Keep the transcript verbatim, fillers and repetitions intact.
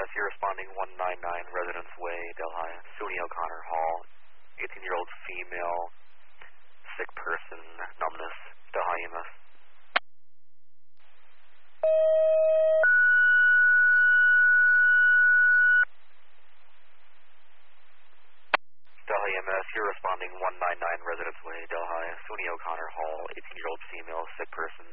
S, you're responding one nine nine Residence Way, Delhi, SUNY O'Connor Hall, eighteen-year-old female, sick person, numbness, Delhi E M S. Delhi E M S, you're responding one nine nine Residence Way, Delhi, SUNY O'Connor Hall, eighteen-year-old female, sick person,